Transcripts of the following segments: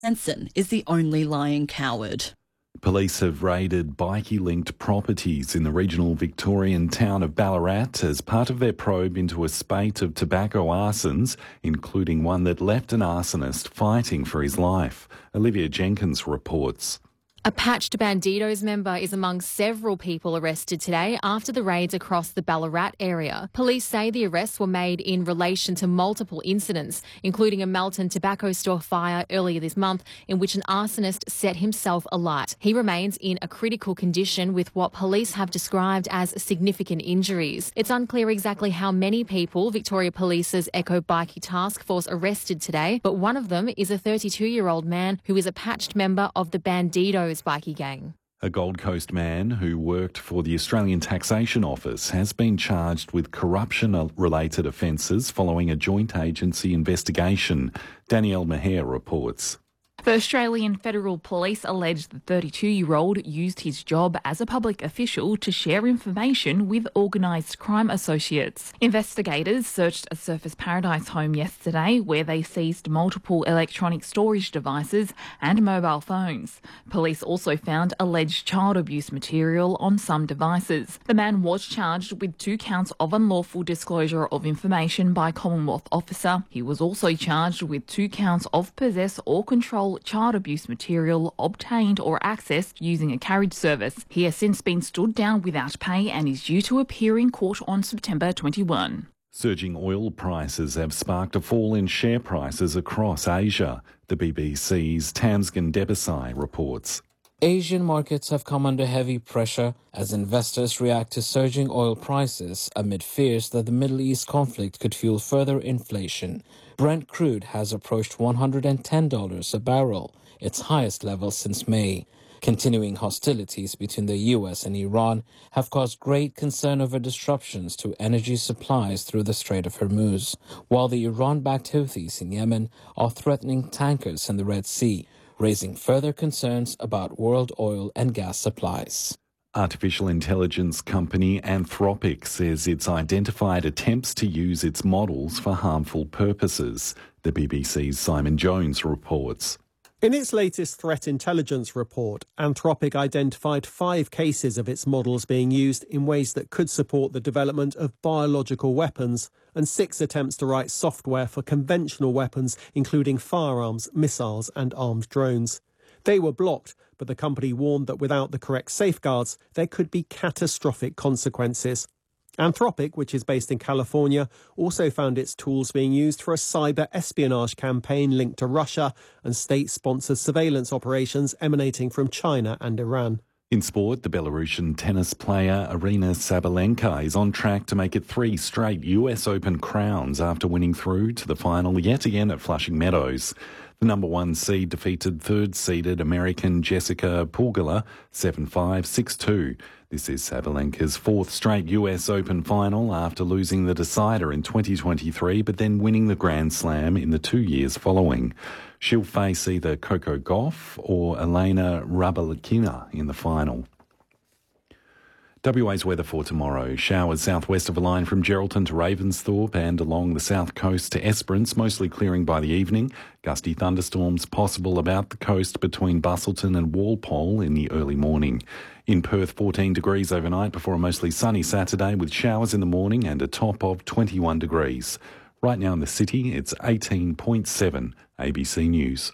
Hansen is the only lying coward. Police have raided bikie-linked properties in the regional Victorian town of Ballarat as part of their probe into a spate of tobacco arsons, including one that left an arsonist fighting for his life. Olivia Jenkins reports. A patched Bandidos member is among several people arrested today after the raids across the Ballarat area. Police say the arrests were made in relation to multiple incidents, including a Melton tobacco store fire earlier this month in which an arsonist set himself alight. He remains in a critical condition with what police have described as significant injuries. It's unclear exactly how many people Victoria Police's Echo Bikie Task Force arrested today, but one of them is a 32-year-old man who is a patched member of the Bandidos bikie gang. A Gold Coast man who worked for the Australian Taxation Office has been charged with corruption-related offences following a joint agency investigation. Danielle Maher reports. The Australian Federal Police allege the 32-year-old used his job as a public official to share information with organised crime associates. Investigators searched a Surfers Paradise home yesterday where they seized multiple electronic storage devices and mobile phones. Police also found alleged child abuse material on some devices. The man was charged with 2 counts of unlawful disclosure of information by Commonwealth officer. He was also charged with 2 counts of possess or control child abuse material obtained or accessed using a carriage service. He has since been stood down without pay and is due to appear in court on September 21. Surging oil prices have sparked a fall in share prices across Asia. The BBC's Tamskin Debasai reports. Asian markets have come under heavy pressure as investors react to surging oil prices amid fears that the Middle East conflict could fuel further inflation. Brent crude has approached $110 a barrel, its highest level since May. Continuing hostilities between the US and Iran have caused great concern over disruptions to energy supplies through the Strait of Hormuz, while the Iran-backed Houthis in Yemen are threatening tankers in the Red Sea, raising further concerns about world oil and gas supplies. Artificial intelligence company Anthropic says it's identified attempts to use its models for harmful purposes. The BBC's Simon Jones reports. In its latest threat intelligence report, Anthropic identified 5 cases of its models being used in ways that could support the development of biological weapons and 6 attempts to write software for conventional weapons, including firearms, missiles and armed drones. They were blocked, but the company warned that without the correct safeguards, there could be catastrophic consequences. Anthropic, which is based in California, also found its tools being used for a cyber espionage campaign linked to Russia and state-sponsored surveillance operations emanating from China and Iran. In sport, the Belarusian tennis player Aryna Sabalenka is on track to make it 3 straight US Open crowns after winning through to the final yet again at Flushing Meadows. The number 1 seed defeated 3rd-seeded American Jessica Pegula 7-5, 6-2. This is Sabalenka's 4th straight US Open final after losing the decider in 2023 but then winning the Grand Slam in the 2 years following. She'll face either Coco Gauff or Elena Rybakina in the final. WA's weather for tomorrow. Showers southwest of the line from Geraldton to Ravensthorpe and along the south coast to Esperance, mostly clearing by the evening. Gusty thunderstorms possible about the coast between Busselton and Walpole in the early morning. In Perth, 14 degrees overnight before a mostly sunny Saturday with showers in the morning and a top of 21 degrees. Right now in the city, it's 18.7. ABC News.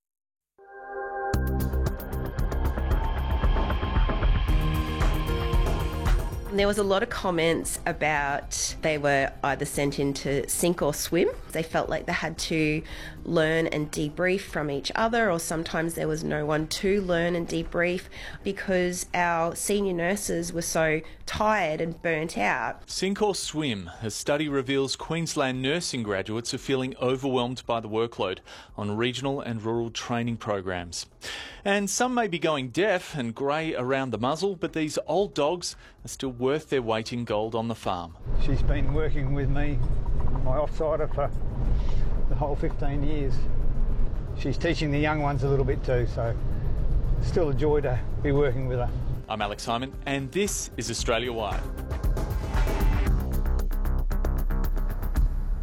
There was a lot of comments about they were either sent in to sink or swim. They felt like they had to learn and debrief from each other, or sometimes there was no one to learn and debrief because our senior nurses were so tired and burnt out. Sink or swim. A study reveals Queensland nursing graduates are feeling overwhelmed by the workload on regional and rural training programs. And some may be going deaf and grey around the muzzle, but these old dogs are still worth their weight in gold on the farm. She's been working with me, my offsider, for the whole 15 years. She's teaching the young ones a little bit too, so still a joy to be working with her. I'm Alex Simon, and this is Australia Wide.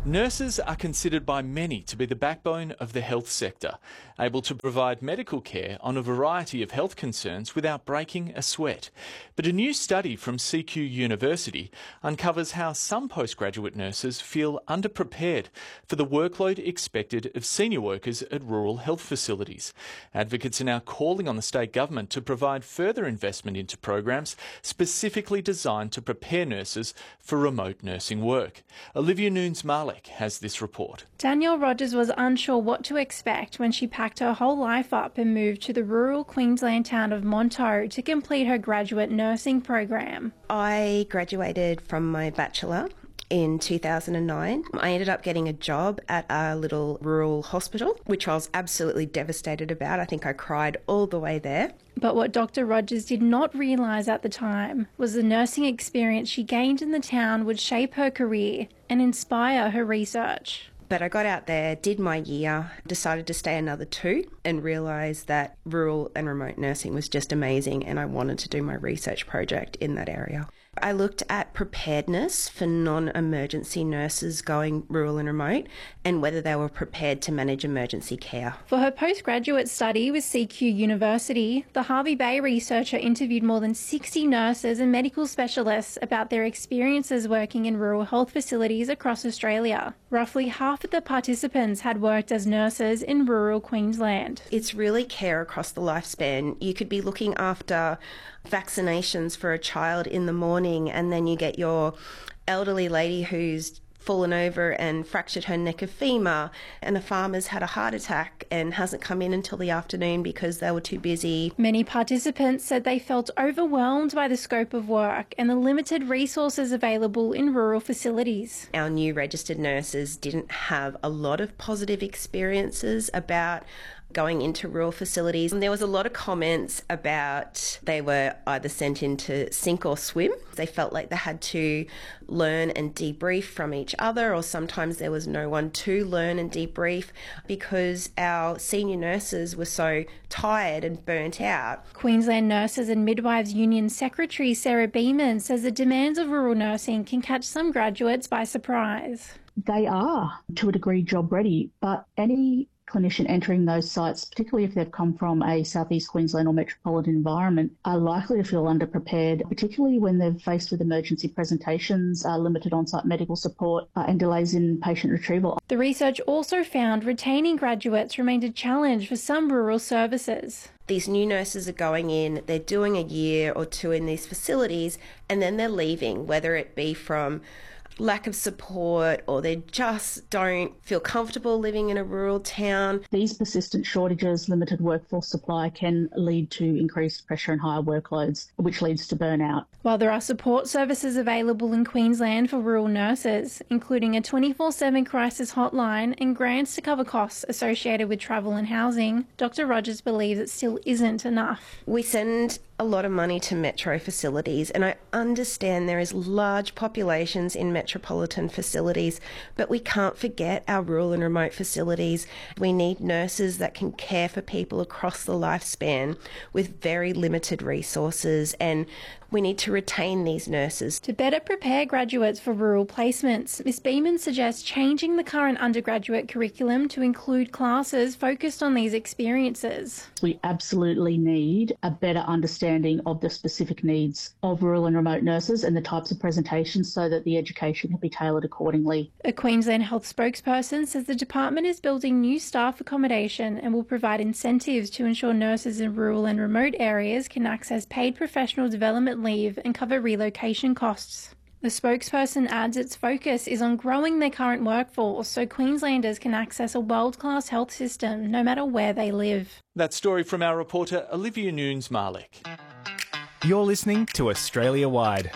Nurses are considered by many to be the backbone of the health sector, able to provide medical care on a variety of health concerns without breaking a sweat. But a new study from CQ University uncovers how some postgraduate nurses feel underprepared for the workload expected of senior workers at rural health facilities. Advocates are now calling on the state government to provide further investment into programs specifically designed to prepare nurses for remote nursing work. Olivia Nunes-Marlek has this report. Danielle Rogers was unsure what to expect when she packed her whole life up and moved to the rural Queensland town of Monto to complete her graduate nursing program. I graduated from my bachelor in 2009. I ended up getting a job at a little rural hospital, which I was absolutely devastated about. I think I cried all the way there. But what Dr. Rogers did not realise at the time was the nursing experience she gained in the town would shape her career and inspire her research. But I got out there, did my year, decided to stay another 2 and realised that rural and remote nursing was just amazing and I wanted to do my research project in that area. I looked at preparedness for non-emergency nurses going rural and remote and whether they were prepared to manage emergency care. For her postgraduate study with CQ University, the Hervey Bay researcher interviewed more than 60 nurses and medical specialists about their experiences working in rural health facilities across Australia. Roughly half of the participants had worked as nurses in rural Queensland. It's really care across the lifespan. You could be looking after vaccinations for a child in the morning and then you get your elderly lady who's fallen over and fractured her neck of femur, and a farmer's had a heart attack and hasn't come in until the afternoon because they were too busy. Many participants said they felt overwhelmed by the scope of work and the limited resources available in rural facilities. Our new registered nurses didn't have a lot of positive experiences about going into rural facilities. And there was a lot of comments about they were either sent in to sink or swim. They felt like they had to learn and debrief from each other, or sometimes there was no one to learn and debrief because our senior nurses were so tired and burnt out. Queensland Nurses and Midwives Union Secretary Sarah Beeman says the demands of rural nursing can catch some graduates by surprise. They are, to a degree, job ready, but any clinician entering those sites, particularly if they've come from a southeast Queensland or metropolitan environment, are likely to feel underprepared, particularly when they're faced with emergency presentations, limited on-site medical support and delays in patient retrieval. The research also found retaining graduates remained a challenge for some rural services. These new nurses are going in, they're doing a year or 2 in these facilities, and then they're leaving, whether it be from lack of support or they just don't feel comfortable living in a rural town. These persistent shortages, limited workforce supply can lead to increased pressure and higher workloads, which leads to burnout. While there are support services available in Queensland for rural nurses, including a 24/7 crisis hotline and grants to cover costs associated with travel and housing, Dr. Rogers believes it still isn't enough. We send a lot of money to metro facilities, and I understand there is large populations in metropolitan facilities, but we can't forget our rural and remote facilities. We need nurses that can care for people across the lifespan with very limited resources, and we need to retain these nurses. To better prepare graduates for rural placements, Ms. Beeman suggests changing the current undergraduate curriculum to include classes focused on these experiences. We absolutely need a better understanding of the specific needs of rural and remote nurses and the types of presentations so that the education can be tailored accordingly. A Queensland Health spokesperson says the department is building new staff accommodation and will provide incentives to ensure nurses in rural and remote areas can access paid professional development leave and cover relocation costs. The spokesperson adds its focus is on growing their current workforce so Queenslanders can access a world-class health system no matter where they live. That story from our reporter Olivia Nunes-Marlek. You're listening to Australia Wide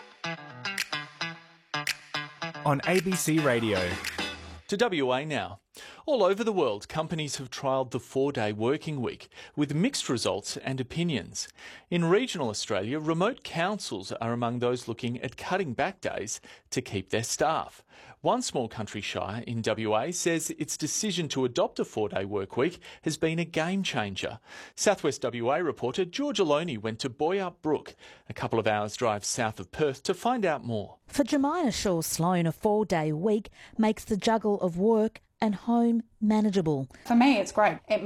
on ABC Radio. To WA now. All over the world, companies have trialled the 4-day working week with mixed results and opinions. In regional Australia, remote councils are among those looking at cutting back days to keep their staff. One small country shire in WA says its decision to adopt a 4-day work week has been a game changer. Southwest WA reporter George Aloni went to Boyup Brook, a couple of hours' drive south of Perth, to find out more. For Jemina Shaw-Sloan, a 4-day week makes the juggle of work and home manageable. For me, it's great. It